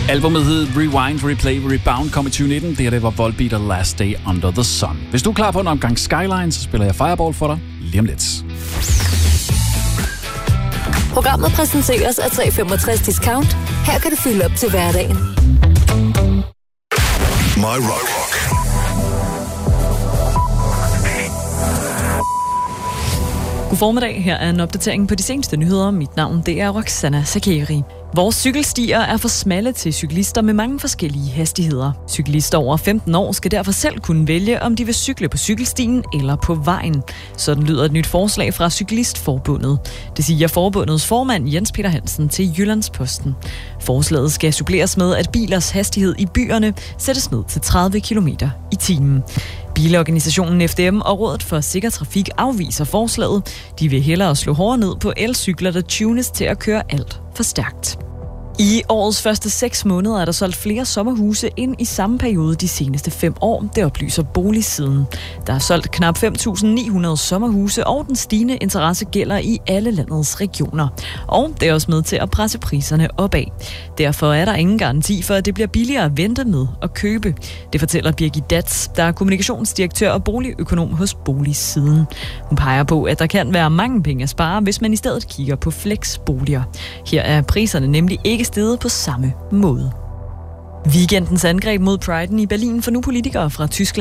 Albumet hed Rewind, Replay, Rebound, kom i 2019. Det her det var Volbeat og Last Day Under the Sun. Hvis du er klar på en omgang Skyline, så spiller jeg Fireball for dig lige om lidt. Programmet præsenteres af 365 Discount. Her kan du fylde op til hverdagen. My Rock. God formiddag. Her er en opdatering på de seneste nyheder. Mit navn det er Roxana Sakeri. Vores cykelstier er for smalle til cyklister med mange forskellige hastigheder. Cyklister over 15 år skal derfor selv kunne vælge, om de vil cykle på cykelstien eller på vejen. Sådan lyder et nyt forslag fra Cyklistforbundet. Det siger forbundets formand Jens Peter Hansen til Jyllandsposten. Forslaget skal suppleres med, at bilers hastighed i byerne sættes ned til 30 km/t. Bilorganisationen FDM og Rådet for Sikker Trafik afviser forslaget. De vil hellere slå hårdere ned på elcykler, der tunes til at køre alt for stærkt. I årets første 6 måneder er der solgt flere sommerhuse end i samme periode de seneste 5 år. Det oplyser Boligsiden. Der er solgt knap 5.900 sommerhuse, og den stigende interesse gælder i alle landets regioner. Og det er også med til at presse priserne opad. Derfor er der ingen garanti for, at det bliver billigere at vente med at købe. Det fortæller Birgit Datz, der er kommunikationsdirektør og boligøkonom hos Boligsiden. Hun peger på, at der kan være mange penge at spare, hvis man i stedet kigger på flexboliger. Her er priserne nemlig ikke steget på samme måde. Weekendens angreb mod Priden i Berlin får nu politikere fra Tyskland